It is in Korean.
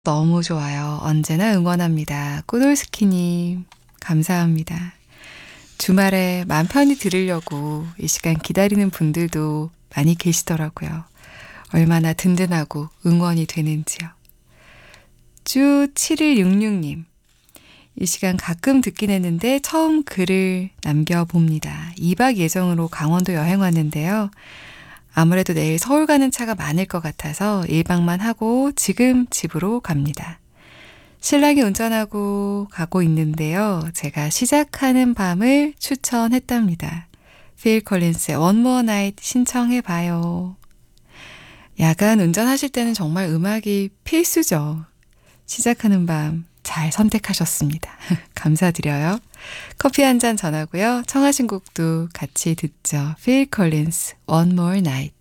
너무 좋아요. 언제나 응원합니다. 꾸돌스키님, 감사합니다. 주말에 맘 편히 들으려고 이 시간 기다리는 분들도 많이 계시더라고요. 얼마나 든든하고 응원이 되는지요. 주 7166님, 이 시간 가끔 듣긴 했는데 처음 글을 남겨봅니다. 2박 예정으로 강원도 여행 왔는데요. 아무래도 내일 서울 가는 차가 많을 것 같아서 1박만 하고 지금 집으로 갑니다. 신랑이 운전하고 가고 있는데요. 제가 시작하는 밤을 추천했답니다. 필 콜린스의 One More Night 신청해봐요. 야간 운전하실 때는 정말 음악이 필수죠. 시작하는 밤 잘 선택하셨습니다. 감사드려요. 커피 한 잔 전하고요. 청하신 곡도 같이 듣죠. 필 콜린스 One More Night.